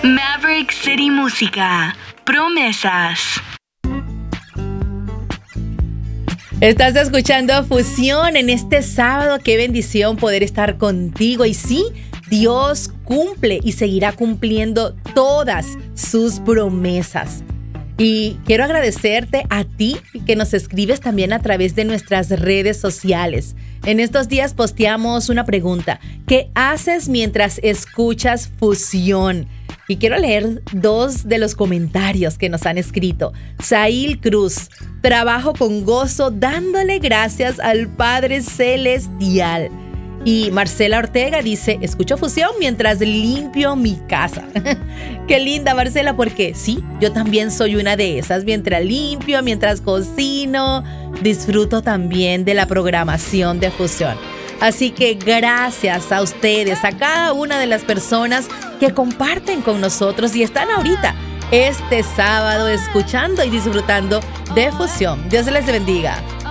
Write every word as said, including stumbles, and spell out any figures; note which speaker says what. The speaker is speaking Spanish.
Speaker 1: Maverick City Música, promesas.
Speaker 2: Estás escuchando Fusión en este sábado. Qué bendición poder estar contigo. Y sí, Dios cumple y seguirá cumpliendo todas sus promesas. Y quiero agradecerte a ti que nos escribes también a través de nuestras redes sociales. En estos días posteamos una pregunta: ¿qué haces mientras escuchas Fusión? Y quiero leer dos de los comentarios que nos han escrito. Sail Cruz: trabajo con gozo dándole gracias al Padre Celestial. Y Marcela Ortega dice: escucho Fusión mientras limpio mi casa. Qué linda, Marcela, porque sí, yo también soy una de esas. Mientras limpio, mientras cocino, disfruto también de la programación de Fusión. Así que gracias a ustedes, a cada una de las personas que comparten con nosotros y están ahorita, este sábado, escuchando y disfrutando de Fusión. Dios les bendiga.